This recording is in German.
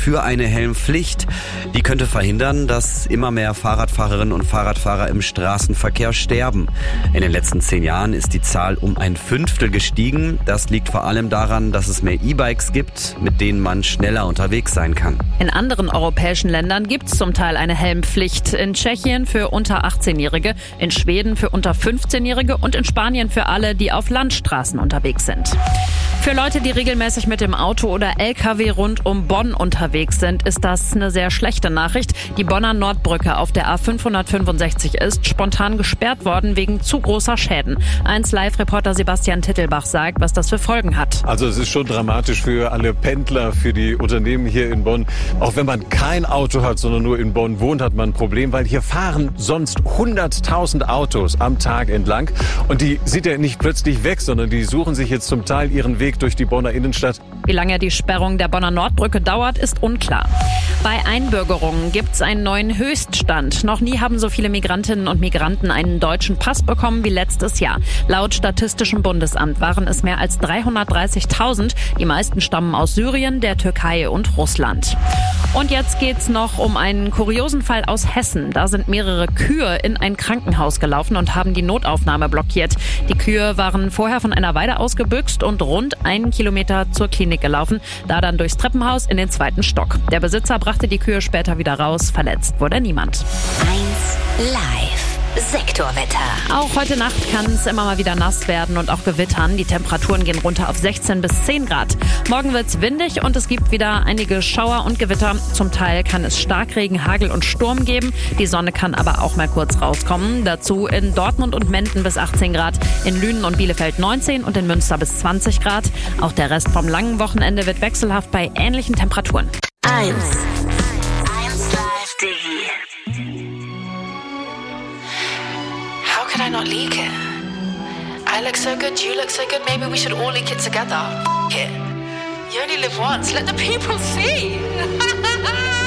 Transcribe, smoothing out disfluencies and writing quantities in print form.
für eine Helmpflicht. Die könnte verhindern, dass immer mehr Fahrradfahrerinnen und Fahrradfahrer im Straßenverkehr sterben. In den letzten 10 Jahren ist die Zahl um 1/5 gestiegen. Das liegt vor allem daran, dass es mehr E-Bikes gibt, mit denen man schneller unterwegs sein kann. In anderen europäischen Ländern gibt es zum Teil eine Helmpflicht. In Tschechien für unter 18-Jährige, in Schweden für unter 15-Jährige und in Spanien für alle, die auf Landstraßen unterwegs sind. Für Leute, die regelmäßig mit dem Auto oder LKW rund um Bonn unterwegs sind, ist das eine sehr schlechte Nachricht. Die Bonner Nordbrücke auf der A565 ist spontan gesperrt worden wegen zu großer Schäden. 1-Live-Reporter Sebastian Tittelbach sagt, was das für Folgen hat. Also es ist schon dramatisch für alle Pendler, für die Unternehmen hier in Bonn. Auch wenn man kein Auto hat, sondern nur in Bonn wohnt, hat man ein Problem, weil hier fahren sonst 100.000 Autos am Tag entlang. Und die sind ja nicht plötzlich weg, sondern die suchen sich jetzt zum Teil ihren Weg durch die Bonner Innenstadt. Wie lange die Sperrung der Bonner Nordbrücke dauert, ist unklar. Bei Einbürgerungen gibt es einen neuen Höchststand. Noch nie haben so viele Migrantinnen und Migranten einen deutschen Pass bekommen wie letztes Jahr. Laut Statistischem Bundesamt waren es mehr als 330.000. Die meisten stammen aus Syrien, der Türkei und Russland. Und jetzt geht's noch um einen kuriosen Fall aus Hessen. Da sind mehrere Kühe in ein Krankenhaus gelaufen und haben die Notaufnahme blockiert. Die Kühe waren vorher von einer Weide ausgebüxt und rund 1 Kilometer zur Klinik gelaufen, da dann durchs Treppenhaus in den 2. Stock. Der Besitzer brachte die Kühe später wieder raus. Verletzt wurde niemand. 1 Live. Sektorwetter. Auch heute Nacht kann es immer mal wieder nass werden und auch gewittern. Die Temperaturen gehen runter auf 16 bis 10 Grad. Morgen wird es windig und es gibt wieder einige Schauer und Gewitter. Zum Teil kann es Starkregen, Hagel und Sturm geben. Die Sonne kann aber auch mal kurz rauskommen. Dazu in Dortmund und Menden bis 18 Grad, in Lünen und Bielefeld 19 und in Münster bis 20 Grad. Auch der Rest vom langen Wochenende wird wechselhaft bei ähnlichen Temperaturen. 1 Live Digi. How could I not leak it? I look so good, you look so good, maybe we should all leak it together. It. You only live once, let the people see.